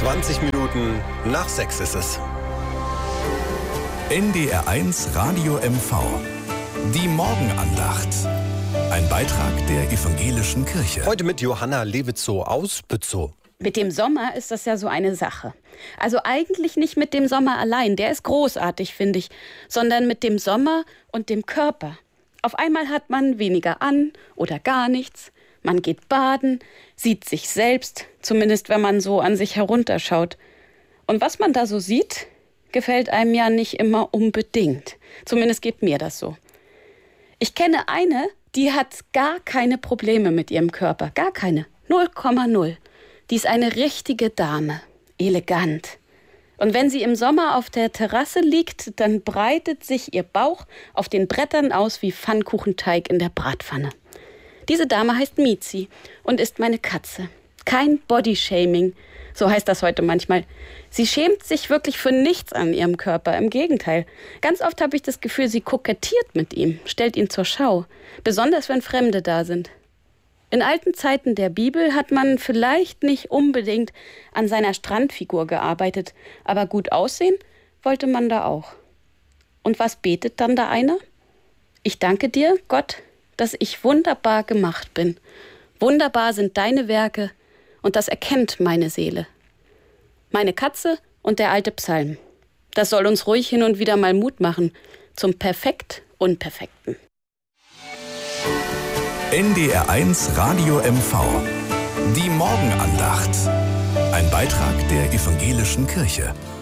20 Minuten nach 6 ist es. NDR1 Radio MV. Die Morgenandacht. Ein Beitrag der Evangelischen Kirche. Heute mit Johanna Lewitzow aus Bützow. Mit dem Sommer ist das ja so eine Sache. Also eigentlich nicht mit dem Sommer allein, der ist großartig, finde ich, sondern mit dem Sommer und dem Körper. Auf einmal hat man weniger an oder gar nichts. Man geht baden, sieht sich selbst, zumindest wenn man so an sich herunterschaut. Und was man da so sieht, gefällt einem ja nicht immer unbedingt. Zumindest geht mir das so. Ich kenne eine, die hat gar keine Probleme mit ihrem Körper. Gar keine. 0,0. Die ist eine richtige Dame. Elegant. Und wenn sie im Sommer auf der Terrasse liegt, dann breitet sich ihr Bauch auf den Brettern aus wie Pfannkuchenteig in der Bratpfanne. Diese Dame heißt Mizi und ist meine Katze. Kein Bodyshaming, so heißt das heute manchmal. Sie schämt sich wirklich für nichts an ihrem Körper, im Gegenteil. Ganz oft habe ich das Gefühl, sie kokettiert mit ihm, stellt ihn zur Schau. Besonders wenn Fremde da sind. In alten Zeiten der Bibel hat man vielleicht nicht unbedingt an seiner Strandfigur gearbeitet, aber gut aussehen wollte man da auch. Und was betet dann da einer? Ich danke dir, Gott, dass ich wunderbar gemacht bin. Wunderbar sind deine Werke und das erkennt meine Seele. Meine Katze und der alte Psalm. Das soll uns ruhig hin und wieder mal Mut machen zum perfekt Unperfekten. NDR1 Radio MV. Die Morgenandacht. Ein Beitrag der Evangelischen Kirche.